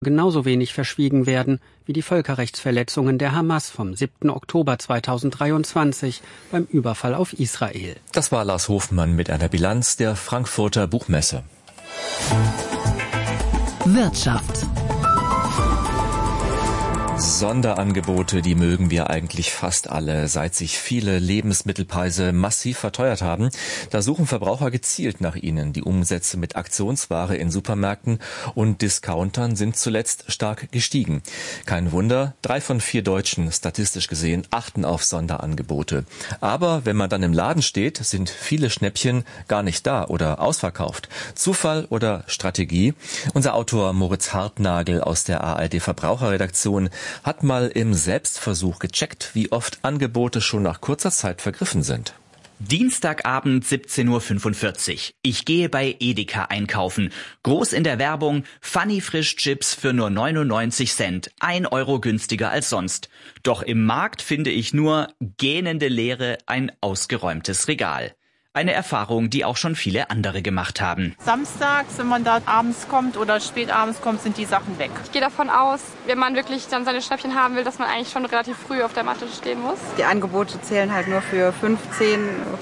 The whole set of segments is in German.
genauso wenig verschwiegen werden wie die Völkerrechtsverletzungen der Hamas vom 7. Oktober 2023 beim Überfall auf Israel. Das war Lars Hofmann mit einer Bilanz der Frankfurter Buchmesse. Wirtschaft. Sonderangebote, die mögen wir eigentlich fast alle. Seit sich viele Lebensmittelpreise massiv verteuert haben, da suchen Verbraucher gezielt nach ihnen. Die Umsätze mit Aktionsware in Supermärkten und Discountern sind zuletzt stark gestiegen. Kein Wunder, 3 von 4 Deutschen, statistisch gesehen, achten auf Sonderangebote. Aber wenn man dann im Laden steht, sind viele Schnäppchen gar nicht da oder ausverkauft. Zufall oder Strategie? Unser Autor Moritz Hartnagel aus der ARD Verbraucherredaktion hat mal im Selbstversuch gecheckt, wie oft Angebote schon nach kurzer Zeit vergriffen sind. Dienstagabend 17:45 Uhr. Ich gehe bei Edeka einkaufen. Groß in der Werbung, Funny Frisch Chips für nur 99 Cent, 1 Euro günstiger als sonst. Doch im Markt finde ich nur gähnende Leere, ein ausgeräumtes Regal. Eine Erfahrung, die auch schon viele andere gemacht haben. Samstags, wenn man da abends kommt oder spätabends kommt, sind die Sachen weg. Ich gehe davon aus, wenn man wirklich dann seine Schnäppchen haben will, dass man eigentlich schon relativ früh auf der Matte stehen muss. Die Angebote zählen halt nur für 15,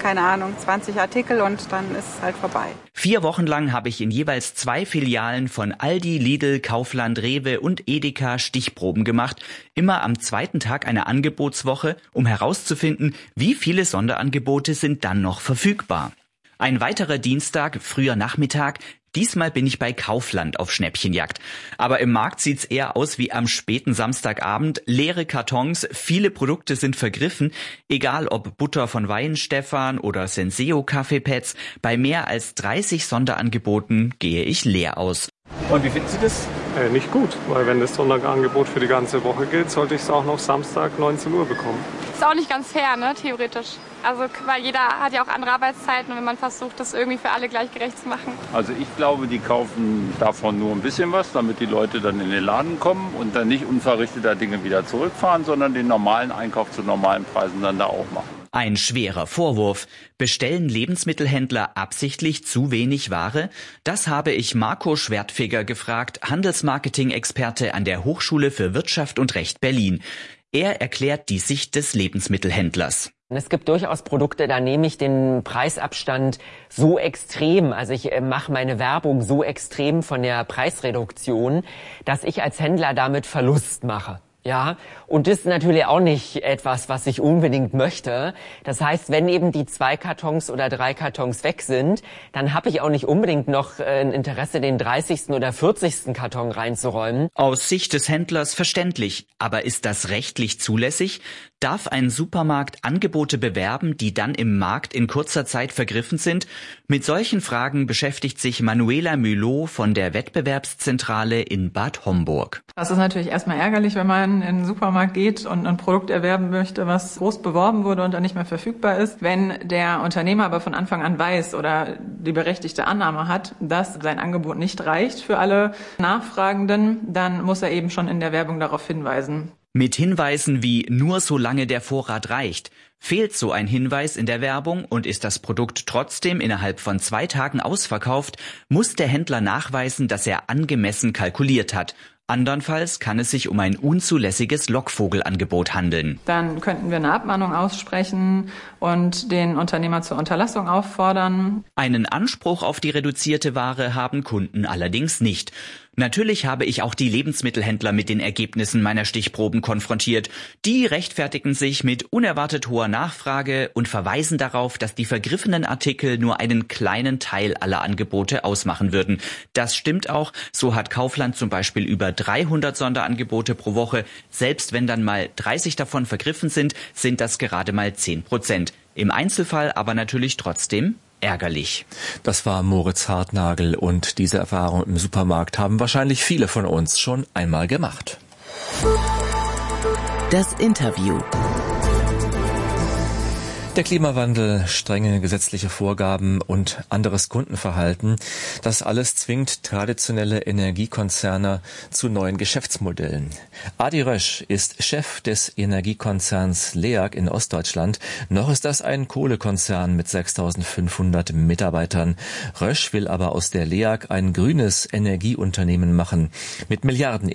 20 Artikel und dann ist es halt vorbei. 4 Wochen lang habe ich in jeweils 2 Filialen von Aldi, Lidl, Kaufland, Rewe und Edeka Stichproben gemacht. Immer am 2. Tag einer Angebotswoche, um herauszufinden, wie viele Sonderangebote sind dann noch verfügbar. Ein weiterer Dienstag, früher Nachmittag. Diesmal bin ich bei Kaufland auf Schnäppchenjagd. Aber im Markt sieht's eher aus wie am späten Samstagabend. Leere Kartons, viele Produkte sind vergriffen. Egal ob Butter von Weihenstephan oder Senseo Kaffeepads. Bei mehr als 30 Sonderangeboten gehe ich leer aus. Und wie finden Sie das? Nicht gut, weil wenn das Sonderangebot für die ganze Woche gilt, sollte ich es auch noch Samstag 19 Uhr bekommen. Ist auch nicht ganz fair, ne, theoretisch. Also, weil jeder hat ja auch andere Arbeitszeiten und wenn man versucht, das irgendwie für alle gleich gerecht zu machen. Also ich glaube, die kaufen davon nur ein bisschen was, damit die Leute dann in den Laden kommen und dann nicht unverrichteter Dinge wieder zurückfahren, sondern den normalen Einkauf zu normalen Preisen dann da auch machen. Ein schwerer Vorwurf. Bestellen Lebensmittelhändler absichtlich zu wenig Ware? Das habe ich Marco Schwertfeger gefragt, Handelsmarketing-Experte an der Hochschule für Wirtschaft und Recht Berlin. Er erklärt die Sicht des Lebensmittelhändlers. Es gibt durchaus Produkte, da nehme ich den Preisabstand so extrem, also ich mache meine Werbung so extrem von der Preisreduktion, dass ich als Händler damit Verlust mache. Ja, und das ist natürlich auch nicht etwas, was ich unbedingt möchte. Das heißt, wenn eben die 2 Kartons oder 3 Kartons weg sind, dann habe ich auch nicht unbedingt noch ein Interesse, den 30. oder 40. Karton reinzuräumen. Aus Sicht des Händlers verständlich. Aber ist das rechtlich zulässig? Darf ein Supermarkt Angebote bewerben, die dann im Markt in kurzer Zeit vergriffen sind? Mit solchen Fragen beschäftigt sich Manuela Mülot von der Wettbewerbszentrale in Bad Homburg. Das ist natürlich erstmal ärgerlich, wenn man in den Supermarkt geht und ein Produkt erwerben möchte, was groß beworben wurde und dann nicht mehr verfügbar ist. Wenn der Unternehmer aber von Anfang an weiß oder die berechtigte Annahme hat, dass sein Angebot nicht reicht für alle Nachfragenden, dann muss er eben schon in der Werbung darauf hinweisen. Mit Hinweisen wie nur solange der Vorrat reicht. Fehlt so ein Hinweis in der Werbung und ist das Produkt trotzdem innerhalb von 2 Tagen ausverkauft, muss der Händler nachweisen, dass er angemessen kalkuliert hat. Andernfalls kann es sich um ein unzulässiges Lockvogelangebot handeln. Dann könnten wir eine Abmahnung aussprechen und den Unternehmer zur Unterlassung auffordern. Einen Anspruch auf die reduzierte Ware haben Kunden allerdings nicht. Natürlich habe ich auch die Lebensmittelhändler mit den Ergebnissen meiner Stichproben konfrontiert. Die rechtfertigen sich mit unerwartet hoher Nachfrage und verweisen darauf, dass die vergriffenen Artikel nur einen kleinen Teil aller Angebote ausmachen würden. Das stimmt auch. So hat Kaufland zum Beispiel über 300 Sonderangebote pro Woche. Selbst wenn dann mal 30 davon vergriffen sind, sind das gerade mal 10%. Im Einzelfall aber natürlich trotzdem ärgerlich. Das war Moritz Hartnagel und diese Erfahrung im Supermarkt haben wahrscheinlich viele von uns schon einmal gemacht. Das Interview. Der Klimawandel, strenge gesetzliche Vorgaben und anderes Kundenverhalten, das alles zwingt traditionelle Energiekonzerne zu neuen Geschäftsmodellen. Adi Rösch ist Chef des Energiekonzerns LEAG in Ostdeutschland. Noch ist das ein Kohlekonzern mit 6.500 Mitarbeitern. Rösch will aber aus der LEAG ein grünes Energieunternehmen machen mit Milliarden